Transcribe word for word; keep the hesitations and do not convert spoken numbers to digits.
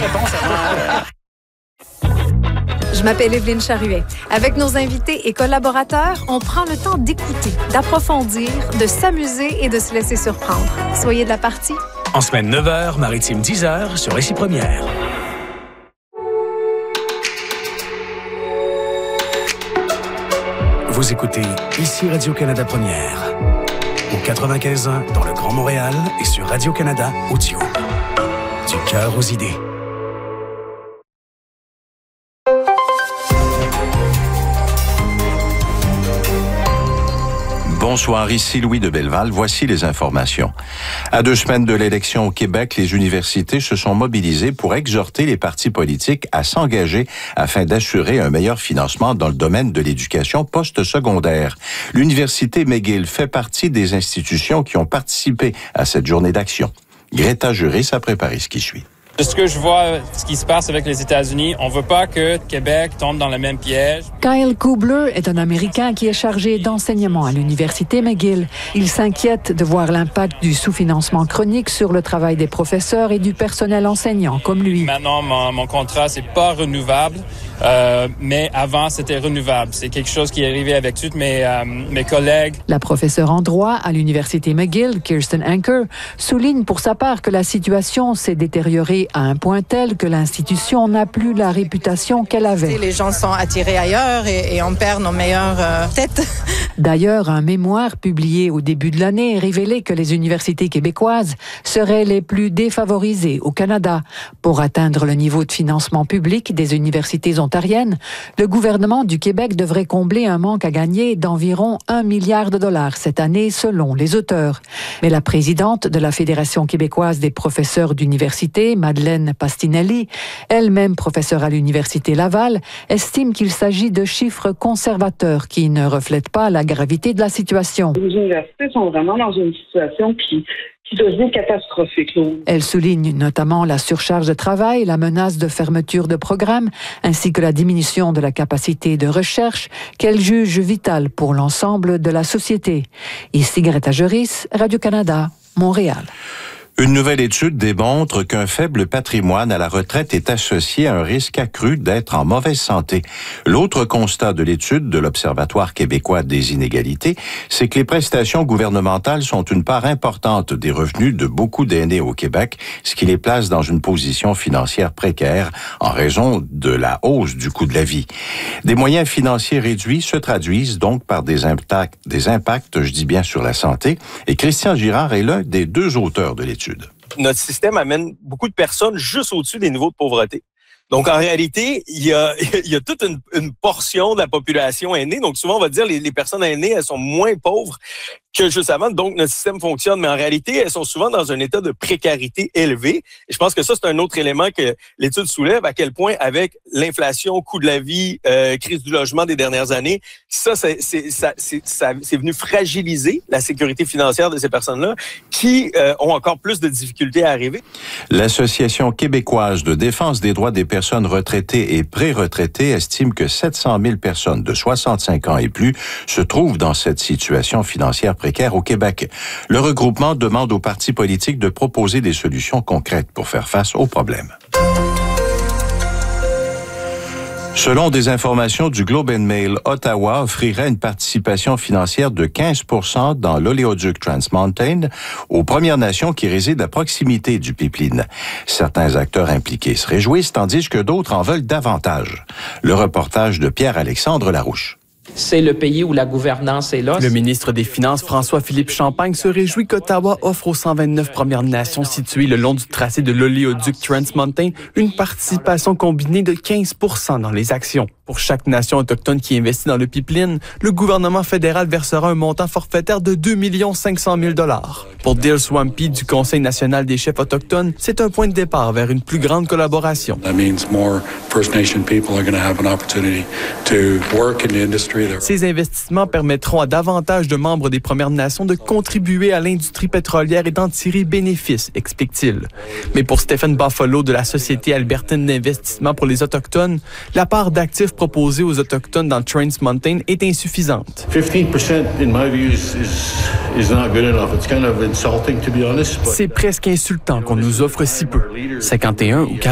réponse à Je m'appelle Evelyne Charuet. Avec nos invités et collaborateurs, on prend le temps d'écouter, d'approfondir, de s'amuser et de se laisser surprendre. Soyez de la partie. En semaine neuf heures, maritime dix heures sur Récit Première. Vous écoutez ici Radio-Canada Première. Au quatre-vingt-quinze ans dans le Grand Montréal et sur Radio-Canada Audio. Du cœur aux idées. Bonsoir, ici Louis de Belleval. Voici les informations. À deux semaines de l'élection au Québec, les universités se sont mobilisées pour exhorter les partis politiques à s'engager afin d'assurer un meilleur financement dans le domaine de l'éducation post-secondaire. L'Université McGill fait partie des institutions qui ont participé à cette journée d'action. Greta Juris a préparé ce qui suit. De ce que je vois, ce qui se passe avec les États-Unis, on veut pas que Québec tombe dans le même piège. Kyle Kubler est un Américain qui est chargé d'enseignement à l'Université McGill. Il s'inquiète de voir l'impact du sous-financement chronique sur le travail des professeurs et du personnel enseignant comme lui. Maintenant, mon, mon contrat, c'est pas renouvelable, euh, mais avant, c'était renouvelable. C'est quelque chose qui est arrivé avec tous mes, euh, mes collègues. La professeure en droit à l'Université McGill, Kirsten Anker, souligne pour sa part que la situation s'est détériorée à un point tel que l'institution n'a plus la réputation qu'elle avait. Les gens sont attirés ailleurs et, et on perd nos meilleures euh, têtes. D'ailleurs, un mémoire publié au début de l'année révélait que les universités québécoises seraient les plus défavorisées au Canada. Pour atteindre le niveau de financement public des universités ontariennes, le gouvernement du Québec devrait combler un manque à gagner d'environ un milliard de dollars cette année, selon les auteurs. Mais la présidente de la Fédération québécoise des professeurs d'université, Madeleine Pastinelli, elle-même professeure à l'Université Laval, estime qu'il s'agit de chiffres conservateurs qui ne reflètent pas la gravité de la situation. Les universités sont vraiment dans une situation qui, qui devient catastrophique. Elle souligne notamment la surcharge de travail, la menace de fermeture de programmes, ainsi que la diminution de la capacité de recherche qu'elle juge vitale pour l'ensemble de la société. Ici Greta Juris, Radio-Canada, Montréal. Une nouvelle étude démontre qu'un faible patrimoine à la retraite est associé à un risque accru d'être en mauvaise santé. L'autre constat de l'étude de l'Observatoire québécois des inégalités, c'est que les prestations gouvernementales sont une part importante des revenus de beaucoup d'aînés au Québec, ce qui les place dans une position financière précaire en raison de la hausse du coût de la vie. Des moyens financiers réduits se traduisent donc par des impacts, des impacts, je dis bien, sur la santé. Et Christian Girard est l'un des deux auteurs de l'étude. Notre système amène beaucoup de personnes juste au-dessus des niveaux de pauvreté. Donc, en réalité, il y a, il y a toute une, une portion de la population aînée. Donc, souvent, on va dire les, les personnes aînées, elles sont moins pauvres que juste avant. Donc, notre système fonctionne. Mais en réalité, elles sont souvent dans un état de précarité élevé. Et je pense que ça, c'est un autre élément que l'étude soulève, à quel point, avec l'inflation, coût de la vie, euh, crise du logement des dernières années, ça, c'est, c'est, ça, c'est, ça, c'est venu fragiliser la sécurité financière de ces personnes-là qui euh, ont encore plus de difficultés à arriver. L'Association québécoise de défense des droits des personnes retraitées et pré-retraitées estime que sept cent mille personnes de soixante-cinq ans et plus se trouvent dans cette situation financière précaire au Québec. Le regroupement demande aux partis politiques de proposer des solutions concrètes pour faire face aux problèmes. Selon des informations du Globe and Mail, Ottawa offrirait une participation financière de quinze pour cent dans l'oléoduc Trans Mountain aux Premières Nations qui résident à proximité du pipeline. Certains acteurs impliqués se réjouissent, tandis que d'autres en veulent davantage. Le reportage de Pierre-Alexandre Larouche. C'est le pays où la gouvernance est là. Le ministre des Finances, François-Philippe Champagne, se réjouit qu'Ottawa offre aux cent vingt-neuf Premières Nations situées le long du tracé de l'oléoduc Trans Mountain une participation combinée de quinze pour cent dans les actions. Pour chaque nation autochtone qui investit dans le pipeline, le gouvernement fédéral versera un montant forfaitaire de deux millions cinq cent mille dollars. Pour Dale Swampy du Conseil national des chefs autochtones, c'est un point de départ vers une plus grande collaboration. That means more First Nation people are going to have an opportunity to work in the industry. Ces investissements permettront à davantage de membres des Premières Nations de contribuer à l'industrie pétrolière et d'en tirer bénéfice, explique-t-il. Mais pour Stephen Buffalo de la Société albertaine d'investissement pour les Autochtones, la part d'actifs proposée aux Autochtones dans Trans Mountain est insuffisante. C'est presque insultant qu'on nous offre si peu. cinquante et un ou